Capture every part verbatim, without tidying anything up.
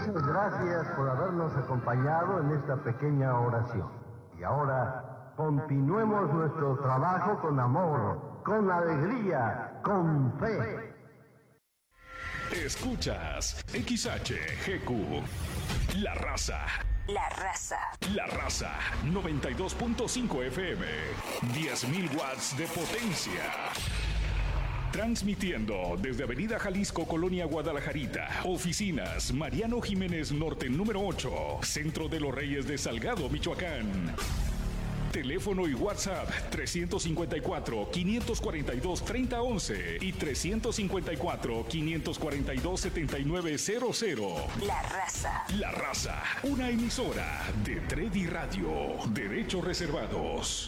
Muchas gracias por habernos acompañado en esta pequeña oración. Y ahora, continuemos nuestro trabajo con amor, con alegría, con fe. Escuchas X H G Q, La Raza. La Raza. La Raza, noventa y dos punto cinco F M, diez mil watts de potencia. Transmitiendo desde Avenida Jalisco, Colonia Guadalajarita. Oficinas Mariano Jiménez Norte número ocho, Centro de los Reyes de Salgado, Michoacán. Teléfono y WhatsApp tres cinco cuatro, cinco cuatro dos, tres cero uno uno y tres cinco cuatro, cinco cuatro dos, siete nueve cero cero. La Raza. La Raza, una emisora de Tredi Radio. Derechos reservados.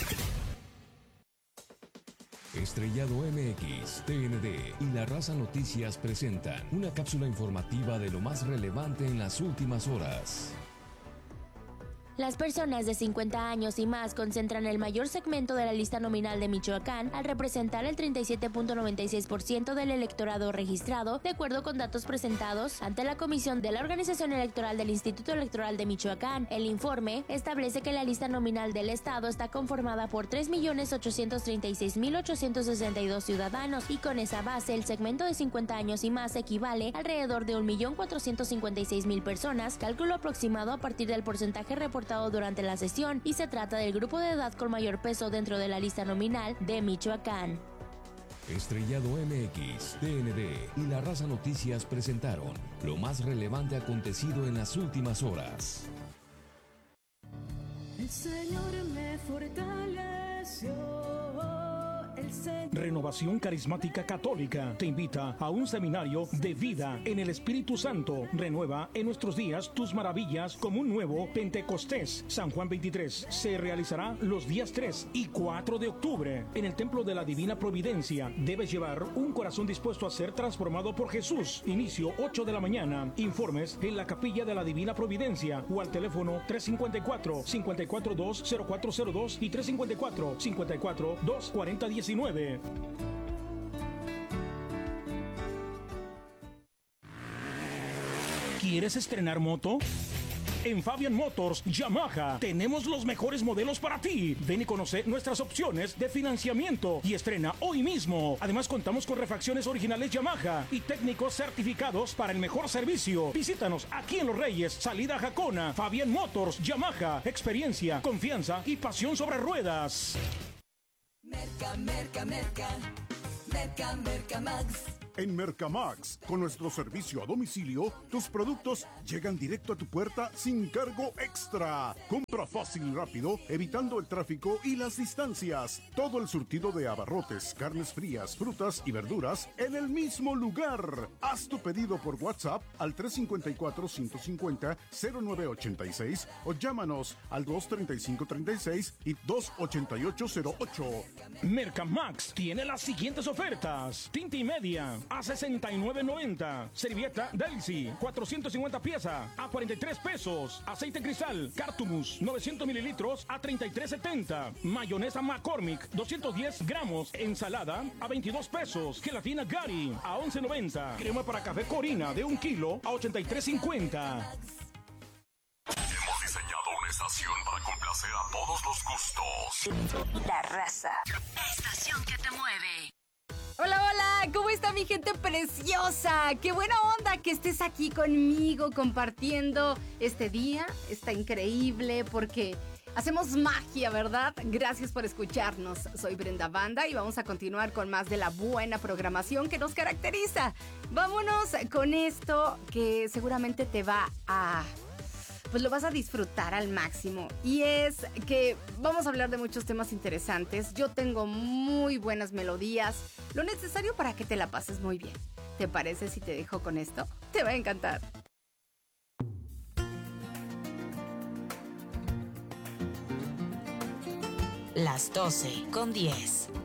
Estrellado M X, T N D y La Raza Noticias presentan una cápsula informativa de lo más relevante en las últimas horas. Las personas de cincuenta años y más concentran el mayor segmento de la lista nominal de Michoacán al representar el treinta y siete punto noventa y seis por ciento del electorado registrado, de acuerdo con datos presentados ante la Comisión de la Organización Electoral del Instituto Electoral de Michoacán. El informe establece que la lista nominal del estado está conformada por tres millones ochocientos treinta y seis mil ochocientos sesenta y dos ciudadanos y con esa base el segmento de cincuenta años y más equivale alrededor de un millón cuatrocientos cincuenta y seis mil personas, cálculo aproximado a partir del porcentaje reportado durante la sesión, y se trata del grupo de edad con mayor peso dentro de la lista nominal de Michoacán. Estrellado M X, T N D y La Raza Noticias presentaron lo más relevante acontecido en las últimas horas. El Señor me fortaleció. Renovación Carismática Católica te invita a un seminario de vida en el Espíritu Santo. Renueva en nuestros días tus maravillas como un nuevo Pentecostés. San Juan veintitrés se realizará los días tres y cuatro de octubre en el Templo de la Divina Providencia. Debes llevar un corazón dispuesto a ser transformado por Jesús. Inicio ocho de la mañana. Informes en la Capilla de la Divina Providencia o al teléfono tres cinco cuatro, cinco cuatro dos, cero cuatro cero dos y tres cinco cuatro, cinco cuatro dos, cuatro cero uno nueve. ¿Quieres estrenar moto? En Fabian Motors Yamaha tenemos los mejores modelos para ti. Ven y conoce nuestras opciones de financiamiento y estrena hoy mismo. Además, contamos con refacciones originales Yamaha y técnicos certificados para el mejor servicio. Visítanos aquí en Los Reyes, salida Jacona. Fabian Motors Yamaha, experiencia, confianza y pasión sobre ruedas. Merca, merca, merca. Merca, merca, Max. En Mercamax, con nuestro servicio a domicilio, tus productos llegan directo a tu puerta sin cargo extra. Compra fácil y rápido, evitando el tráfico y las distancias. Todo el surtido de abarrotes, carnes frías, frutas y verduras en el mismo lugar. Haz tu pedido por WhatsApp al tres cinco cuatro, cinco cinco cero, cero nueve ocho seis o llámanos al dos treinta y cinco treinta y seis y dos ochenta y ocho cero ocho. Mercamax tiene las siguientes ofertas. Tinta y media a sesenta y nueve noventa. Servilleta Daisy, cuatrocientos cincuenta piezas a cuarenta y tres pesos. Aceite cristal Cartumus, novecientos mililitros a treinta y tres setenta. Mayonesa McCormick, doscientos diez gramos. Ensalada a veintidós pesos. Gelatina Gary a once noventa. Crema para café Corina de un kilo a ochenta y tres cincuenta. Hemos diseñado una estación para complacer a todos los gustos. La Raza. La estación que te mueve. Hola, hola, ¿cómo está mi gente preciosa? Qué buena onda que estés aquí conmigo compartiendo este día. Está increíble porque hacemos magia, ¿verdad? Gracias por escucharnos. Soy Brenda Banda y vamos a continuar con más de la buena programación que nos caracteriza. Vámonos con esto que seguramente te va a... pues lo vas a disfrutar al máximo. Y es que vamos a hablar de muchos temas interesantes. Yo tengo muy buenas melodías, lo necesario para que te la pases muy bien. ¿Te parece si te dejo con esto? Te va a encantar. Las doce con diez.